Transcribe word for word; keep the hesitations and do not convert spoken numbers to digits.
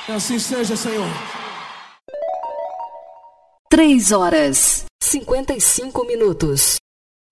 Assim seja, Senhor. Três horas, cinquenta e cinco minutos.